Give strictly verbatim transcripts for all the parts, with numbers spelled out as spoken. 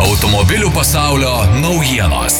Automobilių pasaulio naujienos.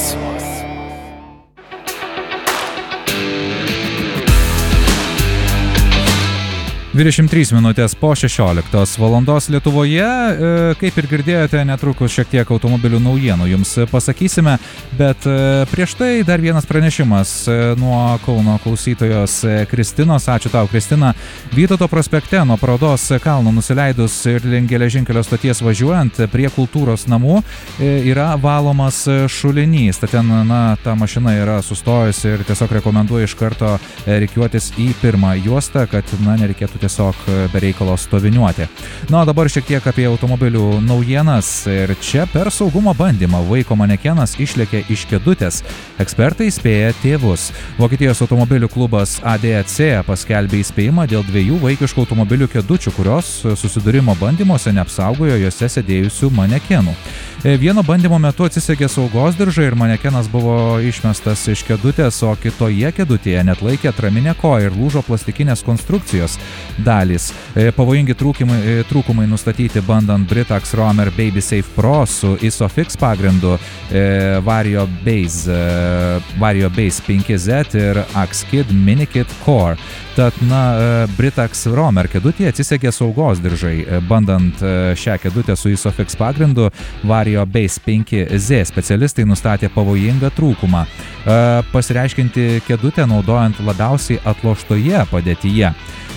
dvidešimt trys minutės po šešioliktos valandos Lietuvoje, kaip ir girdėjote, netrukus šiek tiek automobilių naujienų jums pasakysime, bet prieš tai dar vienas pranešimas nuo Kauno klausytojos Kristinos. Ačiū tau, Kristina. Vytauto prospekte nuo Parodos kalno nusileidus ir link geležinkelio stoties važiuojant prie kultūros namų yra valomas šulinys. Tad ten, na, ta mašina yra sustojusi ir tiesiog rekomenduoju iš karto rikiuotis į pirmą juostą, kad, na, nereikėtų tiesiog be reikalo stoviniuoti. Na, o dabar šiek tiek apie automobilių naujienas. Ir čia per saugumo bandymą vaiko manekenas išlėkė iš kėdutės. Ekspertai įspėja tėvus. Vokietijos automobilių klubas A D A C paskelbė įspėjimą dėl dviejų vaikiškų automobilių kėdučių, kurios susidūrimo bandymuose neapsaugojo juose sėdėjusių manekenų. Vieno bandymo metu atsisegė saugos diržai ir manekenas buvo išmestas iš kėdutės, o kitoje kėdutėje net laikė atraminę koją ir lūžo plastikinės konstrukcijos dalys. Pavojingi trūkumai, trūkumai nustatyti bandant Britax Roamer Baby Safe Pro su Isofix pagrindu, Vario Base, Vario Base penki Z ir Axkid Minikit Core. Tad, na, Britax Roamer kėdutėje atsisegė saugos diržai. Bandant šią kėdutę su Isofix pagrindu, Vario Base penki Z specialistai nustatė pavojingą trūkumą, pasireiškinti kėdutę naudojant labiausiai atloštoje padėtyje.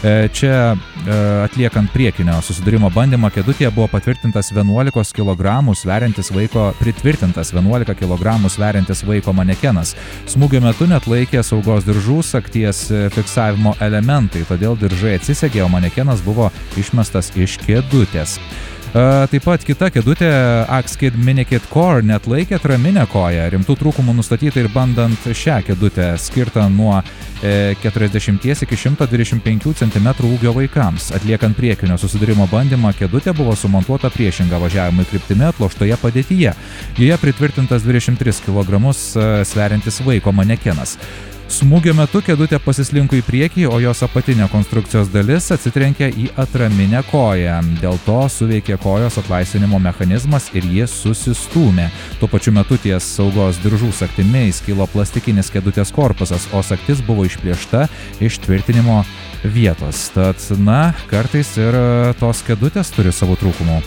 Čia atliekant priekinio susidūrimo bandymą kėdutėje buvo patvirtintas vienuolikos kilogramų sveriantis vaiko, pritvirtintas vienuolika kilogramų sveriantis vaiko manekenas. Smūgio metu net laikė saugos diržų sagties fiksavimo elementai, todėl diržai atsisegė, o manekenas buvo išmestas iš kėdutės. Taip pat kita kėdutė Axkid Minikit Core net laikė atraminę koją. Rimtų trūkumų nustatyta ir bandant šią kėdutę, skirtą nuo keturiasdešimt iki šimto dvidešimt penkių centimetrų ūgio vaikams. Atliekant priekinio susidūrimo bandymą, kėdutė buvo sumontuota priešinga važiavimui kryptimi atloštoje padėtyje. Joje pritvirtintas dvidešimt tris kilogramus sveriantis vaiko manekenas. Smūgio metu kėdutė pasislinko į priekį, o jos apatinė konstrukcijos dalis atsitrenkė į atraminę koją. Dėl to suveikė kojos atlaisvinimo mechanizmas ir jis susistūmė. Tuo pačiu metu ties saugos diržų sagtimi įskilo plastikinis kėdutės korpusas, o sagtis buvo išplėšta iš tvirtinimo vietos. Tad, na, kartais ir tos kėdutės turi savo trūkumų.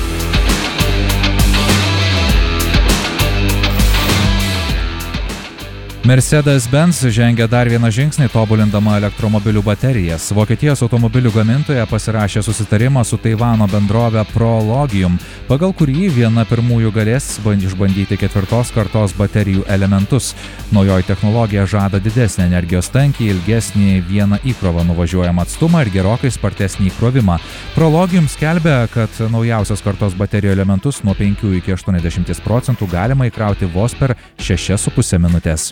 Mercedes-Benz žengia dar vieną žingsnį tobulindama elektromobilių baterijas. Vokietijos automobilių gamintoja pasirašė susitarimą su Taivano bendrove Prologium, pagal kurį viena pirmųjų galės išbandyti ketvirtos kartos baterijų elementus. Naujoji technologija žada didesnį energijos tankį, ilgesnį vieną įkrovą nuvažiuojamą atstumą ir gerokai spartesnį įkrovimą. Prologium skelbia, kad naujausios kartos baterijų elementus nuo penkių iki aštuoniasdešimt procentų galima įkrauti vos per šešias su puse minutės.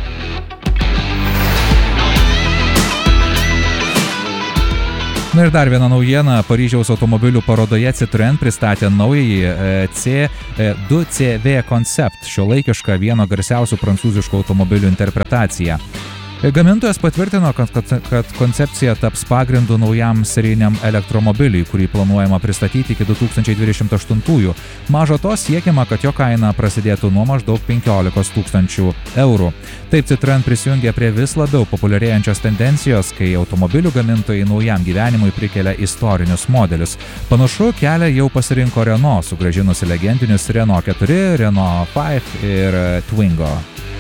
Na ir dar viena naujiena. Paryžiaus automobilių parodoje Citroën pristatė naująjį C du C V Concept, šiuolaikišką vieno garsiausių prancūziškų automobilių interpretaciją. Gamintojas patvirtino, kad, kad, kad koncepcija taps pagrindu naujam serijiniam elektromobiliui, kurį planuojama pristatyti iki du tūkstančiai dvidešimt aštuntųjų. Maža to siekiama, kad jo kaina prasidėtų nuo maždaug penkiolikos tūkstančių eurų. Taip Citroën prisijungia prie vis labiau populiarėjančios tendencijos, kai automobilių gamintojai naujam gyvenimui prikelia istorinius modelius. Panašu, kelią jau pasirinko Renault, sugrąžinusi legendinius Renault keturi, Renault penki ir Twingo.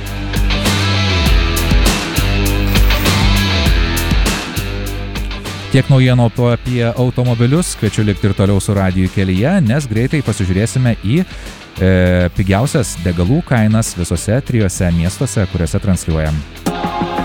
Tiek naujienų apie automobilius, kviečiu likti ir toliau su radiju kelyje, nes greitai pasižiūrėsime į e, pigiausias degalų kainas visose trijose miestuose, kuriuose transliuojam.